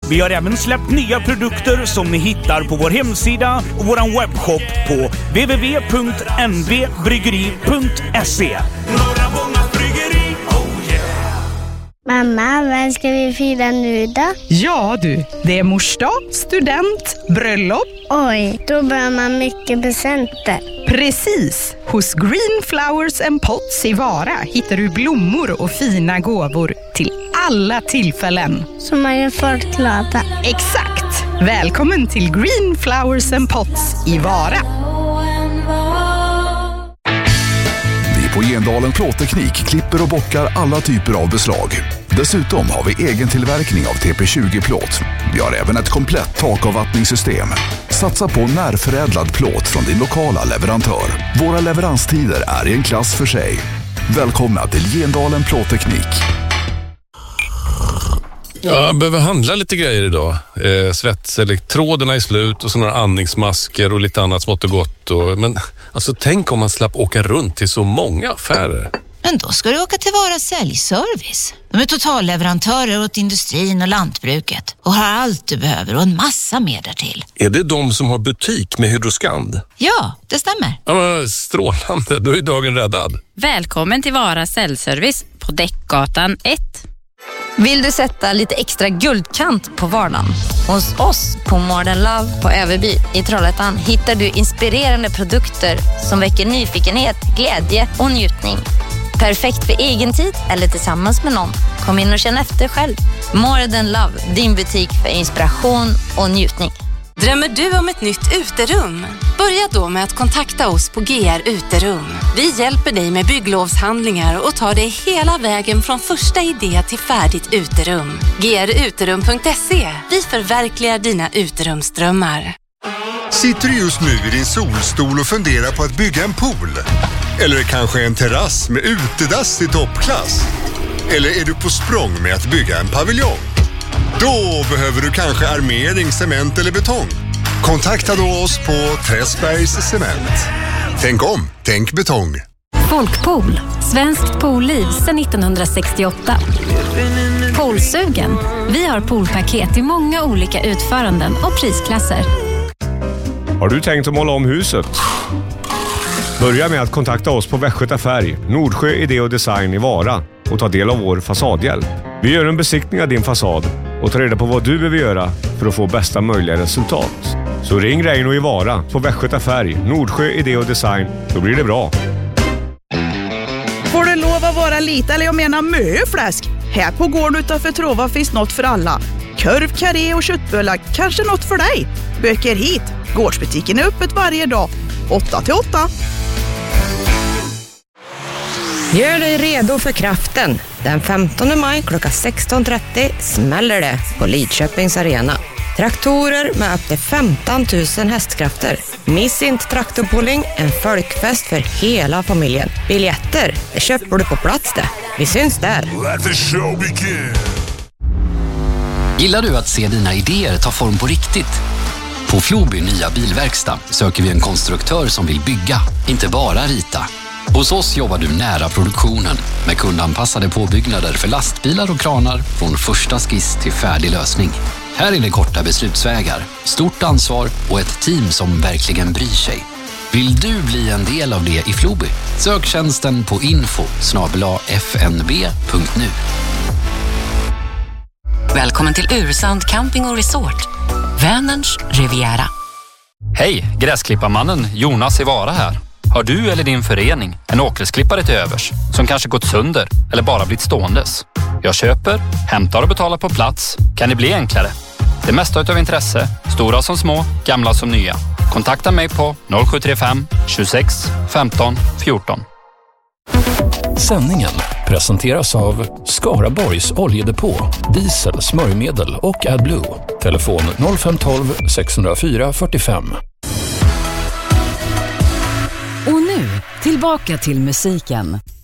Vi har även släppt nya produkter som ni hittar på vår hemsida och våran webbshop på www.nvbryggeri.se. Norra Bångas bryggeri, oh yeah! Mamma, vad ska vi fira nu då? Ja du, det är morsdag, student, bröllop. Oj, då behöver man mycket presenter. Precis! Hos Green Flowers and Pots i Vara hittar du blommor och fina gåvor till alla tillfällen. Så man gör folk glada. Exakt! Välkommen till Green Flowers and Pots i Vara. Vi på Gendalen Plåtteknik klipper och bockar alla typer av beslag. Dessutom har vi egen tillverkning av TP20-plåt. Vi har även ett komplett takavvattningssystem. Satsa på närförädlad plåt från din lokala leverantör. Våra leveranstider är i en klass för sig. Välkomna till Gendalen Plåtteknik. Jag behöver handla lite grejer idag. Svetselektroderna är slut och så några andningsmasker och lite annat smått och gott. Men alltså, tänk om man slapp åka runt till så många affärer. Men då ska du åka till Vara säljservice. De är totalleverantörer åt industrin och lantbruket och har allt du behöver och en massa mer därtill. Är det de som har butik med Hydroskand? Ja, det stämmer. Ja, men strålande, då är dagen räddad. Välkommen till Vara säljservice på Däckgatan 1. Vill du sätta lite extra guldkant på vardagen? Hos oss på Modern Love på Överby i Trollhättan hittar du inspirerande produkter som väcker nyfikenhet, glädje och njutning. Perfekt för egen tid eller tillsammans med någon. Kom in och känn efter själv. Modern Love, din butik för inspiration och njutning. Drömmer du om ett nytt uterum? Börja då med att kontakta oss på GR Uterum. Vi hjälper dig med bygglovshandlingar och tar dig hela vägen från första idé till färdigt uterum. gruterum.se. Vi förverkligar dina uterumsdrömmar. Sitter du just nu i din solstol och funderar på att bygga en pool? Eller kanske en terrass med utedass i toppklass? Eller är du på språng med att bygga en paviljong? Då behöver du kanske armering, cement eller betong. Kontakta då oss på Träsbergs Cement. Tänk om, tänk betong. Folkpool, svenskt poolliv sedan 1968. Poolsugen. Vi har poolpaket i många olika utföranden och prisklasser. Har du tänkt att måla om huset? Börja med att kontakta oss på Västgöta Färg, Nordsjö Idé och Design i Vara och ta del av vår fasadhjälp. Vi gör en besiktning av din fasad och tar reda på vad du behöver göra för att få bästa möjliga resultat. Så ring Reino i Vara på Västgöta Färg, Nordsjö Idé och Design, då blir det bra. Får det lov att vara lite, eller jag menar möfläsk? Här på gården utanför Trova finns något för alla. Korv, karré och köttbullar, kanske något för dig. Böker hit. Gårdsbutiken är öppet varje dag, 8-8. Gör dig redo för kraften. Den 15 maj klockan 16.30 smäller det på Lidköpings arena. Traktorer med upp till 15 000 hästkrafter. Miss inte traktorpulling, en folkfest för hela familjen. Biljetter, det köper du på plats det. Vi syns där. Let the show begin. Gillar du att se dina idéer ta form på riktigt? På Floby nya bilverkstad söker vi en konstruktör som vill bygga, inte bara rita. Hos oss jobbar du nära produktionen med kundanpassade påbyggnader för lastbilar och kranar från första skiss till färdig lösning. Här är det korta beslutsvägar, stort ansvar och ett team som verkligen bryr sig. Vill du bli en del av det i Floby? Sök tjänsten på info@fnb.nu. Välkommen till Ursand Camping och Resort. Vänerns Riviera. Hej, gräsklipparmannen Jonas i Vara här. Har du eller din förening en åkgräsklippare till övers som kanske gått sönder eller bara blivit ståendes? Jag köper, hämtar och betalar på plats. Kan det bli enklare? Det mesta utav intresse, stora som små, gamla som nya. Kontakta mig på 0735 26 15 14. Sändningen presenteras av Skaraborgs oljedepå, diesel, smörjmedel och AdBlue. Telefon 0512 604 45. Och nu, tillbaka till musiken.